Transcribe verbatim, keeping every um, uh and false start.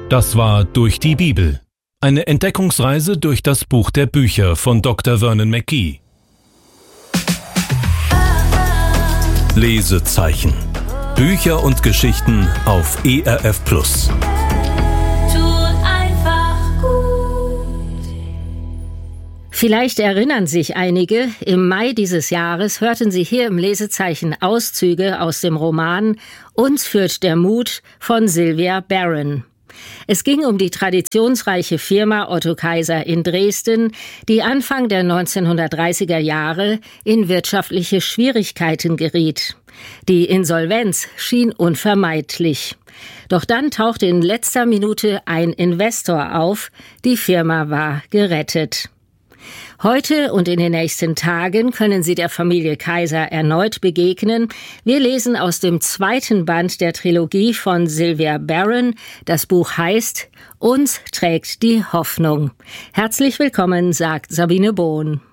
Das war Durch die Bibel. Eine Entdeckungsreise durch das Buch der Bücher von Doktor Vernon McGee. Lesezeichen. Bücher und Geschichten auf E R F Plus. Vielleicht erinnern sich einige, im Mai dieses Jahres hörten Sie hier im Lesezeichen Auszüge aus dem Roman Uns führt der Mut von Sylvia Barron. Es ging um die traditionsreiche Firma Otto Kaiser in Dresden, die Anfang der neunzehnhundertdreißiger Jahre in wirtschaftliche Schwierigkeiten geriet. Die Insolvenz schien unvermeidlich. Doch dann tauchte in letzter Minute ein Investor auf, die Firma war gerettet. Heute und in den nächsten Tagen können Sie der Familie Kaiser erneut begegnen. Wir lesen aus dem zweiten Band der Trilogie von Sylvia Barron. Das Buch heißt Uns trägt die Hoffnung. Herzlich willkommen, sagt Sabine Bohn.